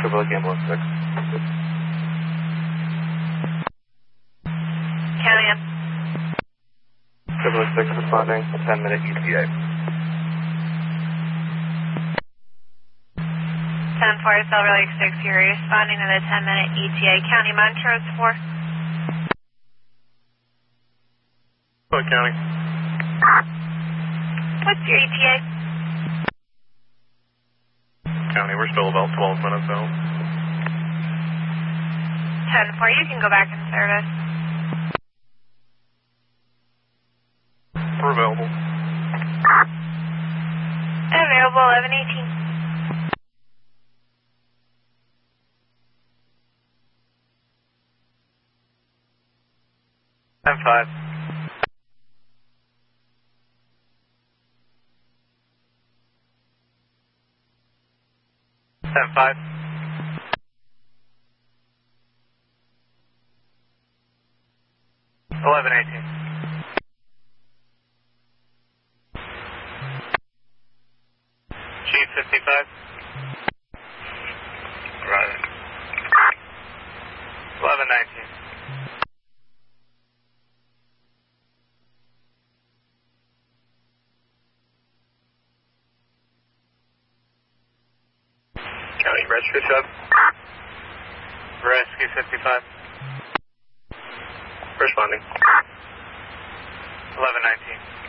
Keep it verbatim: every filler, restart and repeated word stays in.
Triple Lake Ambulance six. County up. Triple Lake six responding, a ten minute E T A. ten four, Silver Lake six, you're responding to the ten minute E T A. County Montrose four. What county? What's your E T A? County, we're still about twelve minutes out. ten four, you can go back in service. We're available. Available eleven eighteen. ten five. ten five. eleven eighteen. Chief fifty-five. Right. eleven nineteen. County Rescue Sub. Rescue fifty-five. Responding. eleven nineteen.